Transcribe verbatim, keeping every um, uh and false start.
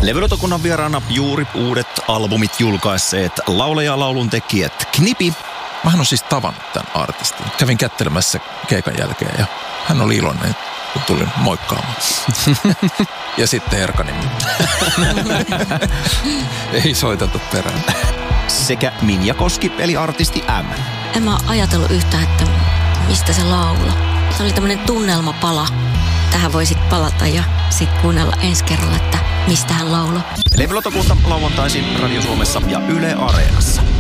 Levylautakunnan vieraana juuri uudet albumit julkaisseet laulaja laulun tekijät Knipi. Mähän on siis tavannut tämän artistin. Kävin kättelemässä keikan jälkeen ja hän oli iloinen, kun tulin moikkaamaan. Ja sitten Erkanin. Ei soiteta perään. Sekä Minja Koski, eli artisti M. En mä ajatellut yhtään, että mistä se laula. Se oli tämmönen tunnelmapala. Tähän voi sit palata ja sit kuunnella ensi kerralla, että mistä hän lauloi. Levylautakunta lauantaisin Radio Suomessa ja Yle Areenassa.